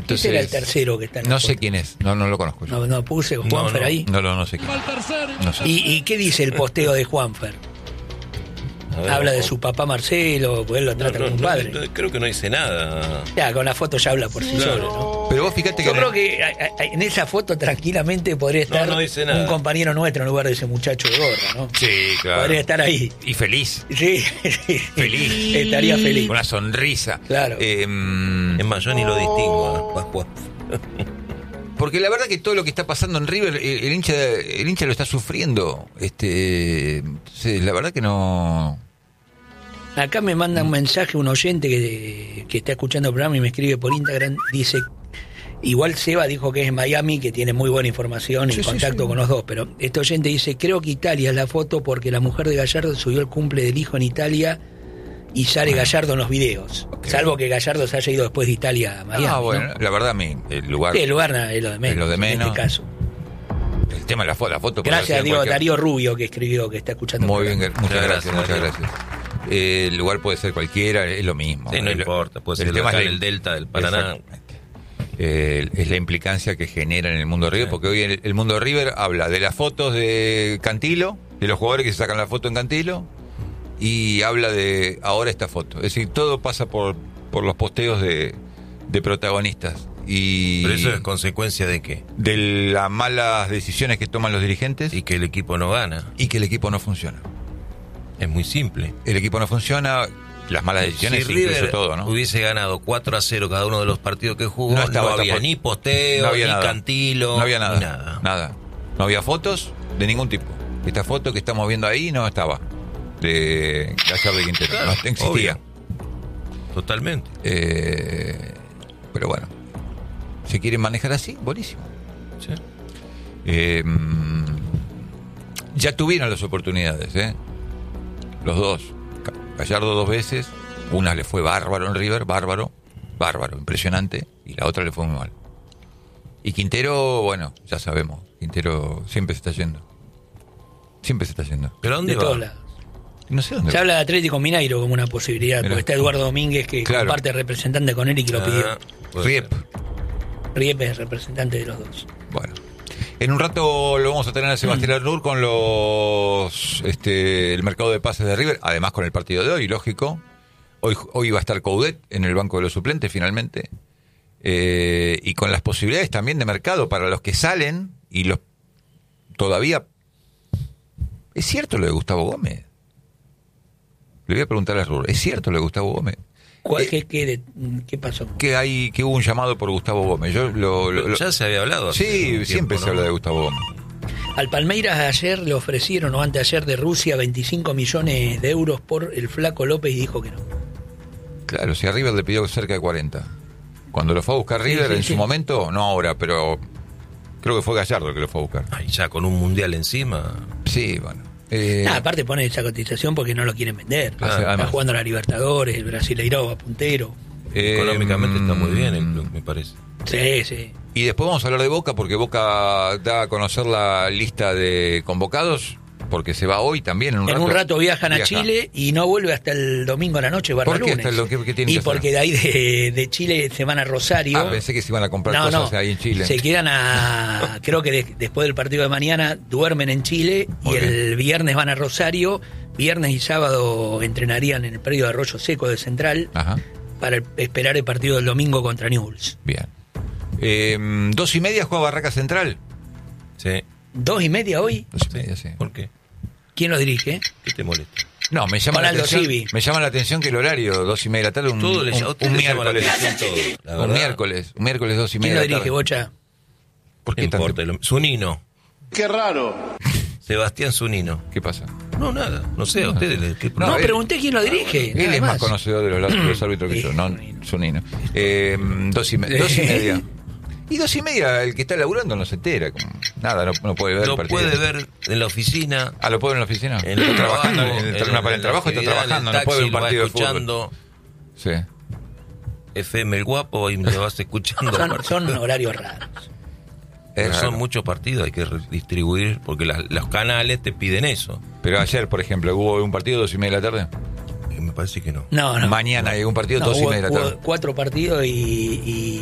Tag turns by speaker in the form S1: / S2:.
S1: Entonces,
S2: ese era el tercero que está en la
S1: No
S2: foto.
S1: sé quién es, no lo conozco yo.
S2: No puse Juanfer ahí.
S1: No sé quién. No sé.
S2: ¿Y qué dice el posteo de Juanfer? Habla de su papá Marcelo, pues él lo trata como un padre.
S3: Creo que no dice nada.
S2: Ya, con la foto ya habla por sí
S3: Claro.
S2: solo, ¿no?
S1: Pero vos fíjate que
S2: Yo creo que en esa foto tranquilamente podría estar
S3: No dice nada.
S2: un compañero nuestro en lugar de ese muchacho de gorra, ¿no?
S1: Sí, claro.
S2: Podría estar ahí.
S1: Y feliz.
S2: Sí,
S1: Feliz.
S2: Estaría feliz.
S1: Una sonrisa.
S2: Claro.
S3: Es más, yo ni lo distingo a Juan.
S1: Porque la verdad que todo lo que está pasando en River, el hincha lo está sufriendo. La verdad que no.
S2: Acá me manda un mensaje un oyente que está escuchando el programa y me escribe por Instagram, dice, igual Seba dijo que es en Miami, que tiene muy buena información y contacto con los dos, pero este oyente dice, creo que Italia es la foto porque la mujer de Gallardo subió el cumple del hijo en Italia y sale Gallardo en los videos, salvo que Gallardo se haya ido después de Italia a Miami.
S1: Bueno,
S2: ¿no?
S1: la verdad a mí, el lugar...
S2: Sí, el lugar es lo de menos,
S1: es lo de menos.
S2: en este caso.
S1: El tema de la foto...
S2: Gracias a Darío Rubio que escribió, que está escuchando.
S1: Muy bien, muchas
S3: Gracias,
S1: gracias. El lugar puede ser cualquiera, es lo mismo.
S3: Sí, no importa, puede ser
S1: tema
S3: acá
S1: es
S3: en el delta del Paraná.
S1: Es la implicancia que genera en el mundo de River, porque hoy el mundo de River habla de las fotos de Cantilo, de los jugadores que se sacan la foto en Cantilo, y habla de ahora esta foto. Es decir, todo pasa por los posteos de protagonistas.
S3: Pero eso es consecuencia de qué?
S1: De las malas decisiones que toman los dirigentes
S3: Y que el equipo no gana.
S1: y que el equipo no funciona.
S3: Es muy simple.
S1: El equipo no funciona, las malas decisiones
S3: Si
S1: incluso
S3: River
S1: todo, ¿no?
S3: hubiese ganado 4-0 cada uno de los partidos que jugó,
S1: No
S3: no,
S1: estaba
S3: había
S1: tampoco.
S3: ni posteo,
S1: No había
S3: ni
S1: nada.
S3: Cantilo,
S1: No había
S3: ni
S1: nada. No había fotos de ningún tipo. Esta foto que estamos viendo ahí no estaba. De Gallardo y Quintero.
S3: Claro,
S1: No existía.
S3: obvio. Totalmente.
S1: Pero bueno. Si quieren manejar así, buenísimo.
S3: Sí.
S1: Ya tuvieron las oportunidades, los dos. Gallardo 2 veces. Una le fue bárbaro en River, bárbaro, impresionante. Y la otra le fue muy mal. Y Quintero, bueno, ya sabemos. Quintero siempre se está yendo.
S3: ¿Pero dónde
S2: De
S3: va?
S2: todos lados.
S1: No sé dónde.
S2: Se habla de Atlético Mineiro como una posibilidad,
S1: Mirá.
S2: porque está Eduardo Domínguez que
S1: Claro.
S2: comparte representante con él y que lo pidió.
S3: Puede
S1: Riep.
S3: ser.
S2: Riep es representante de los dos.
S1: Bueno. En un rato lo vamos a tener a Sebastián Arnur con el mercado de pases de River, además con el partido de hoy, lógico. Hoy va a estar Coudet en el banco de los suplentes finalmente. Y con las posibilidades también de mercado para los que salen y los todavía... ¿Es cierto lo de Gustavo Gómez? Le voy a preguntar a Arnur, ¿es cierto lo de Gustavo Gómez?
S2: ¿Qué pasó?
S1: Que hubo un llamado por Gustavo Gómez.
S3: Ya se había hablado. hace
S1: Sí,
S3: un tiempo,
S1: siempre
S3: ¿no?
S1: se habla de Gustavo Gómez.
S2: Al Palmeiras ayer le ofrecieron, o anteayer de Rusia, 25 millones de euros por el Flaco López y dijo que no.
S1: Claro, si a River le pidió cerca de 40. Cuando lo fue a buscar River en su momento, no ahora, pero creo que fue Gallardo el que lo fue a buscar.
S3: Ay, ya con un mundial encima.
S1: Sí, bueno.
S2: Aparte pone esa cotización porque no lo quieren vender.
S1: Claro,
S2: Está
S1: además.
S2: jugando a la Libertadores, el Brasileirao va puntero.
S3: Económicamente está muy bien el club, me parece.
S2: Sí.
S1: Y después vamos a hablar de Boca, porque Boca da a conocer la lista de convocados, porque se va hoy también. En un
S2: rato viajan a Chile y no vuelve hasta el domingo a la noche, barra
S1: ¿Por qué?
S2: lunes.
S1: ¿Qué tiene
S2: Y
S1: que
S2: porque de ahí de Chile se van a Rosario.
S1: pensé que se iban a comprar cosas ahí en Chile.
S2: Se quedan creo que después del partido de mañana duermen en Chile y el viernes van a Rosario. Viernes y sábado entrenarían en el predio de Arroyo Seco de Central.
S1: Ajá.
S2: Para esperar el partido del domingo contra Newell's.
S1: Bien. 2:30 juega Barraca Central.
S3: Sí.
S2: 2:30 hoy.
S1: 2:30, sí.
S3: ¿Por qué?
S2: ¿Quién lo dirige?
S3: ¿Qué te molesta?
S1: No, me llama la
S2: Ronaldo
S1: atención.
S2: Civi.
S1: Me llama la atención que el horario 2:30 de la tarde, un
S3: Todo a usted le llama la
S1: miércoles.
S3: atención todo, la
S1: Un
S3: verdad.
S1: miércoles 2:30
S2: ¿Quién
S1: de
S2: lo
S1: la
S2: dirige,
S1: tarde.
S2: Bocha?
S1: ¿Por
S3: No
S1: qué tanto?
S3: importa. Zunino.
S4: Qué raro.
S3: Sebastián Zunino.
S1: ¿Qué pasa?
S3: No, nada. No sé, a ustedes. ¿qué
S1: No,
S2: No,
S1: él-
S2: pregunté quién lo dirige.
S1: Él
S2: nada
S1: es más conocedor de los árbitros que yo, no Zunino. 2:30. Y 2:30, el que está laburando no se entera. Nada, no puede ver el
S3: Lo
S1: partido.
S3: puede ver en la oficina.
S1: Ah, ¿lo puede ver en la oficina?
S3: En
S1: Está
S3: el
S1: trabajando,
S3: trabajo,
S1: para el trabajo está
S3: actividad,
S1: trabajando,
S3: en el
S1: no puede ver un
S3: taxi, lo va
S1: partido de fútbol.
S3: escuchando
S1: Sí.
S3: FM El Guapo y lo vas escuchando.
S2: Son horarios raros.
S3: Pero
S1: Es
S3: son
S1: raro.
S3: muchos partidos, hay que distribuir, porque los canales te piden eso.
S1: Pero ayer, por ejemplo, hubo un partido 2:30 de la tarde.
S3: Y me parece que no.
S2: No.
S1: Mañana hay un partido
S2: No,
S1: 2:30 de la
S2: hubo
S1: tarde.
S2: 4 partidos y